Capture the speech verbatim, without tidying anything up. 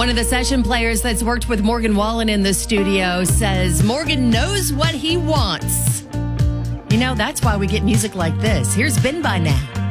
One of the session players that's worked with Morgan Wallen in the studio says Morgan knows what he wants. You know, that's why we get music like this. Here's Been By Now.